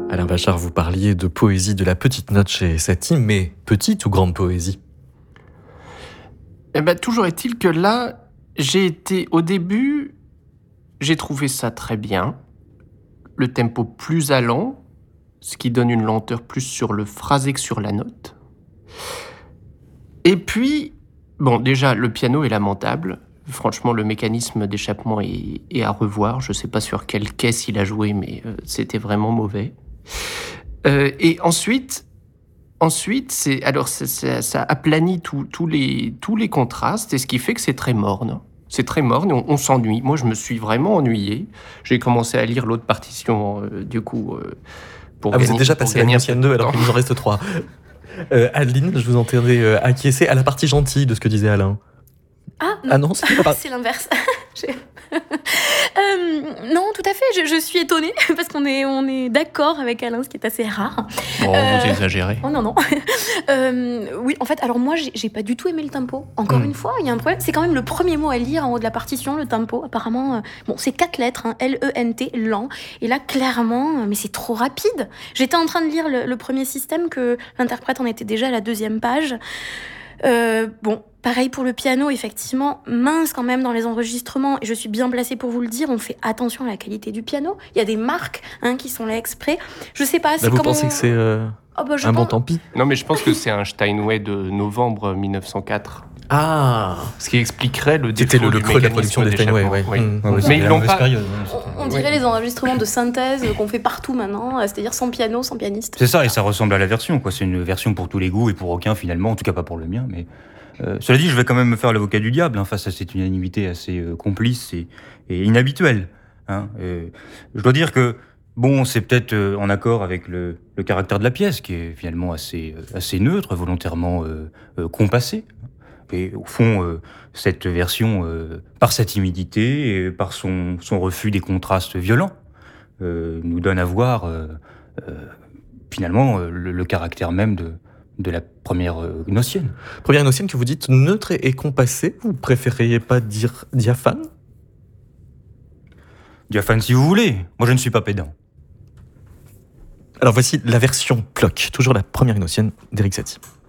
Alain Bachar, vous parliez de poésie de la petite note chez Satie, mais petite ou grande poésie ? Toujours est-il que là, au début, j'ai trouvé ça très bien. Le tempo plus allant, ce qui donne une lenteur plus sur le phrasé que sur la note. Et puis, déjà, le piano est lamentable. Franchement, le mécanisme d'échappement est à revoir. Je ne sais pas sur quelle caisse il a joué, mais c'était vraiment mauvais. Et ensuite, ça aplanit tous les contrastes, et ce qui fait que c'est très morne. C'est très morne, on s'ennuie. Moi, je me suis vraiment ennuyé. J'ai commencé à lire l'autre partition, pour gagner. Vous êtes déjà passé à l'ancienne 2, alors qu'il nous en reste 3. Adeline, je vous entendais acquiescer à la partie gentille de ce que disait Alain. Ah non, c'est l'inverse. Non, tout à fait, je suis étonnée, parce qu'on est d'accord avec Alain, ce qui est assez rare. Bon, vous exagérez. Oh non. Oui, en fait, alors moi, j'ai pas du tout aimé le tempo. Encore une fois, il y a un problème. C'est quand même le premier mot à lire en haut de la partition, le tempo. Apparemment, c'est 4 lettres, L-E-N-T, lent. Et là, clairement, mais c'est trop rapide. J'étais en train de lire le premier système, que l'interprète en était déjà à la 2e page. Pareil pour le piano, effectivement, mince quand même dans les enregistrements, et je suis bien placée pour vous le dire, on fait attention à la qualité du piano. Il y a des marques qui sont là exprès. Je sais pas, c'est vous pensez que c'est bon tant pis ? Non, mais je pense que c'est un Steinway de novembre 1904. Ah, ce qui expliquerait le défaut c'était le du creux de la production des Steinway, oui. Mais ils l'ont pas. On dirait les enregistrements de synthèse qu'on fait partout maintenant, c'est-à-dire sans piano, sans pianiste. C'est ça, et ça ressemble à la version, quoi. C'est une version pour tous les goûts et pour aucun finalement, en tout cas pas pour le mien. Mais cela dit, je vais quand même me faire l'avocat du diable face à cette unanimité assez complice et inhabituelle. Je dois dire que c'est peut-être en accord avec le caractère de la pièce, qui est finalement assez neutre, volontairement compassé. Et au fond, cette version, par sa timidité et par son refus des contrastes violents, nous donne à voir finalement le caractère même de la première gnossienne. Première gnossienne que vous dites neutre et compassée, vous préfériez pas dire diaphane ? Diaphane si vous voulez, moi je ne suis pas pédant. Alors voici la version Plock, toujours la première gnossienne d'Éric Satie.